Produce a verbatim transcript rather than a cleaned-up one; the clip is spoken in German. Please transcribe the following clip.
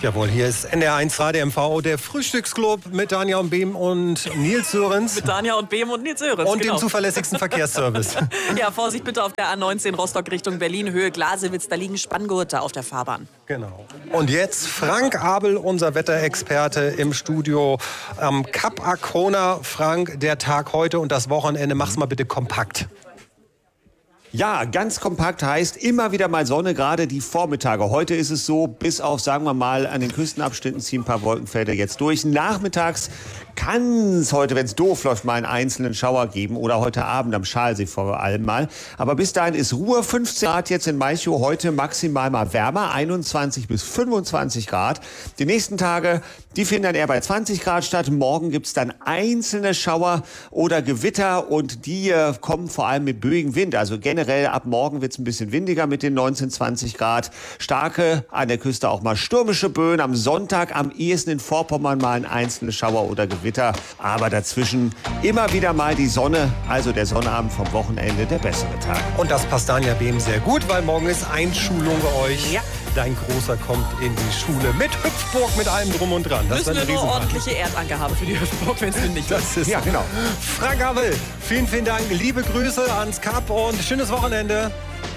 Jawohl, hier ist N D R eins Radio M V, der Frühstücksclub mit Danja und Behm und Nils Sörensen. Mit Danja und Behm und Nils Sörensen. Und genau. dem zuverlässigsten Verkehrsservice. Ja, Vorsicht bitte auf der A neunzehn Rostock Richtung Berlin, Höhe Glasewitz, da liegen Spanngurte auf der Fahrbahn. Genau. Und jetzt Frank Abel, unser Wetterexperte im Studio am Kap Arkona. Frank, der Tag heute und das Wochenende, mach's mal bitte kompakt. Ja, ganz kompakt heißt immer wieder mal Sonne, gerade die Vormittage. Heute ist es so, bis auf, sagen wir mal, an den Küstenabschnitten ziehen ein paar Wolkenfelder jetzt durch. Nachmittags kann es heute, wenn es doof läuft, mal einen einzelnen Schauer geben oder heute Abend am Schalsee vor allem mal. Aber bis dahin ist Ruhe. fünfzehn Grad jetzt in Malchow, heute maximal mal wärmer, einundzwanzig bis fünfundzwanzig Grad. Die nächsten Tage, die finden dann eher bei zwanzig Grad statt. Morgen gibt es dann einzelne Schauer oder Gewitter und die äh, kommen vor allem mit böigem Wind. Also generell ab morgen wird es ein bisschen windiger mit den neunzehn, zwanzig Grad. Starke, an der Küste auch mal stürmische Böen. Am Sonntag am ehesten in Vorpommern mal ein einzelner Schauer oder Gewitter. Aber dazwischen immer wieder mal die Sonne. Also der Sonnabend vom Wochenende, der bessere Tag. Und das passt Danja Behm sehr gut, weil morgen ist Einschulung bei euch. Ja. Dein Großer kommt in die Schule mit Hüpfburg, mit allem drum und dran. Das müssen wir nur ordentliche Erdanker haben für die Hüpfburg, wenn es nicht das ist. Ja, genau. Frank Abel, vielen, vielen Dank. Liebe Grüße ans Kap und schönes Wochenende.